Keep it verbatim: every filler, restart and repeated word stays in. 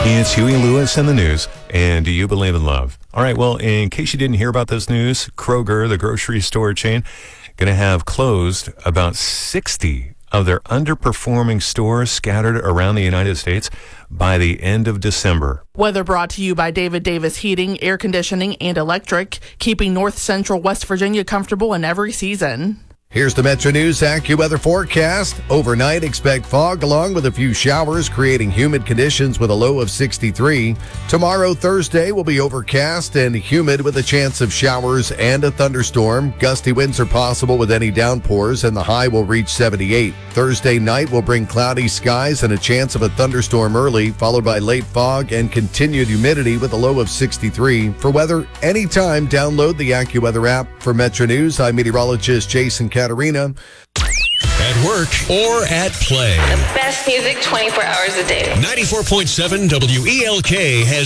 It's Huey Lewis and the news. And do you believe in love? All right, well, in case you didn't hear about this news, Kroger, the grocery store chain, going to have closed about sixty of their underperforming stores scattered around the United States by the end of December. Weather brought to you by David Davis Heating, Air Conditioning, and Electric, keeping North Central West Virginia comfortable in every season. Here's the Metro News AccuWeather forecast. Overnight, expect fog along with a few showers, creating humid conditions with a low of sixty-three. Tomorrow, Thursday, will be overcast and humid with a chance of showers and a thunderstorm. Gusty winds are possible with any downpours, and the high will reach seventy-eight. Thursday night will bring cloudy skies and a chance of a thunderstorm early, followed by late fog and continued humidity with a low of sixty-three. For weather anytime, download the AccuWeather app. For Metro News, I'm meteorologist Jason Caterina. At work or at play. The best music twenty-four hours a day. ninety-four point seven W E L K has